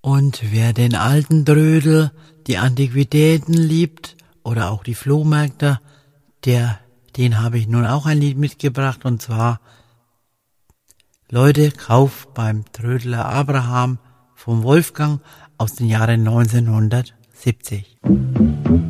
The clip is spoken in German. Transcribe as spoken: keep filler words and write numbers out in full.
Und wer den alten Trödel, die Antiquitäten liebt oder auch die Flohmärkte, der, den habe ich nun auch ein Lied mitgebracht, und zwar Leute, kauf beim Trödler Abraham vom Wolfgang aus den Jahren neunzehnhundertsiebzig.